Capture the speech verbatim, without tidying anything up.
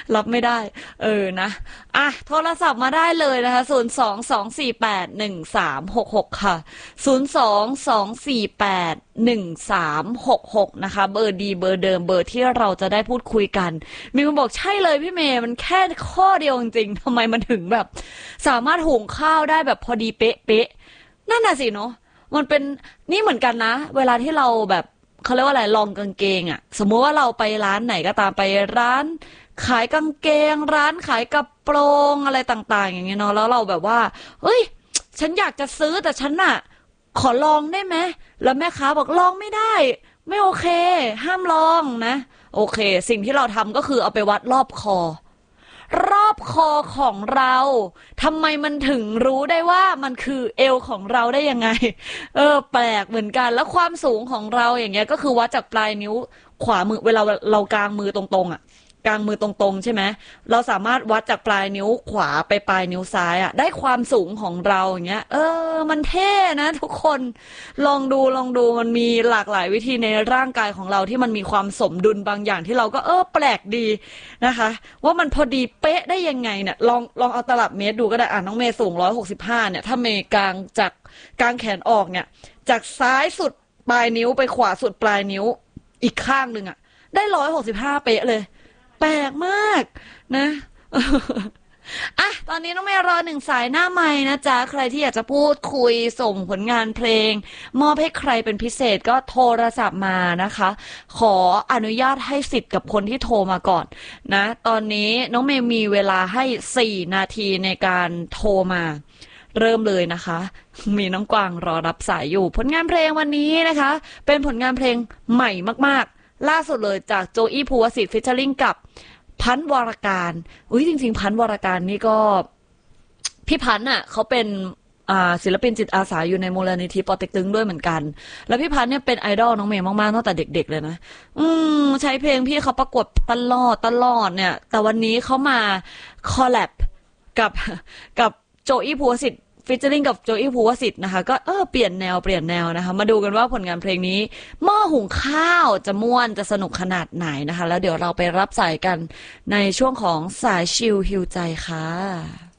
รับไม่ได้เออนะอ่ะโทรศัพท์มาได้เลยนะคะศูนย์สองสองสี่แปดหนึ่งสามหกหกค่ะศูนย์สองสองสี่แปดหนึ่งสามหกหกนะคะเบอร์ดีเบอร์เดิมเบอร์ที่เราจะได้พูดคุยกันมีคนบอกใช่เลยพี่เมย์มันแค่ข้อเดียวจริงๆทำไมมันถึงแบบสามารถหุงข้าวได้แบบพอดีเป๊ะเป๊ะนั่นน่ะสิเนาะมันเป็นนี่เหมือนกันนะเวลาที่เราแบบเขาเรียกว่าอะไรลองกางเกงอะสมมุติว่าเราไปร้านไหนก็ตามไปร้านขายกางเกงร้านขายกระโปรงอะไรต่างๆอย่างเงี้ยเนาะแล้วเราแบบว่าเฮ้ยฉันอยากจะซื้อแต่ฉันน่ะขอลองได้ไหมแล้วแม่ค้าบอกลองไม่ได้ไม่โอเคห้ามลองนะโอเคสิ่งที่เราทำก็คือเอาไปวัดรอบคอรอบคอของเราทำไมมันถึงรู้ได้ว่ามันคือเอวของเราได้ยังไงเออแปลกเหมือนกันแล้วความสูงของเราอย่างเงี้ยก็คือวัดจากปลายนิ้วขวามือเวลาเรากางมือตรงๆอ่ะกางมือตรงๆใช่ไหมเราสามารถวัดจากปลายนิ้วขวาไปปลายนิ้วซ้ายอ่ะได้ความสูงของเราอย่างเงี้ยเออมันเท่นะทุกคนลองดูลองดูมันมีหลากหลายวิธีในร่างกายของเราที่มันมีความสมดุลบางอย่างที่เราก็เออแปลกดีนะคะว่ามันพอดีเป๊ะได้ยังไงเนี่ยลองลองเอาตลับเมตรดูก็ได้อ่ะน้องเมย์สูงร้อยหกสิบห้าเนี่ยถ้าเมย์กางจากกางแขนออกเนี่ยจากซ้ายสุดปลายนิ้วไปขวาสุดปลายนิ้วอีกข้างหนึ่งอ่ะได้ร้อยหกสิบห้าเป๊ะเลยแปลกมากนะอ่ะตอนนี้น้องเมย์รอหนึ่งสายหน้าไมค์นะจ๊ะใครที่อยากจะพูดคุยส่งผลงานเพลงมอบให้ใครเป็นพิเศษก็โทรศัพท์มานะคะขออนุญาตให้สิทธิ์กับคนที่โทรมาก่อนนะตอนนี้น้องเมย์มีเวลาให้สี่นาทีในการโทรมาเริ่มเลยนะคะมีน้องกวางรอรับสายอยู่ผลงานเพลงวันนี้นะคะเป็นผลงานเพลงใหม่มากๆล่าสุดเลยจากโจอี้ภูวสิทธิ์ฟีเจอริ่งกับพันธ์วรการอุ้ยจริงๆพันธ์วรการนี่ก็พี่พันธ์อ่ะเขาเป็นศิลปินจิตอาสาอยู่ในมูลนิธิปอเต็กตึงด้วยเหมือนกันแล้วพี่พันธ์เนี่ยเป็นไอดอลน้องเมย์มากๆตั้งแต่เด็กๆเลยนะอืมใช้เพลงพี่เขาประกวดตลอดตลอดเนี่ยแต่วันนี้เขามาคอลแลบกับกับโจอี้ภูวสิทธิ์ฟีเจอริ่งกับโจอี้ภูวสิทธิ์นะคะก็เออเปลี่ยนแนวเปลี่ยนแนวนะคะมาดูกันว่าผลงานเพลงนี้หม้อหุงข้าวจะม่วนจะสนุกขนาดไหนนะคะแล้วเดี๋ยวเราไปรับสายกันในช่วงของสายชิลฮิวใจค่ะ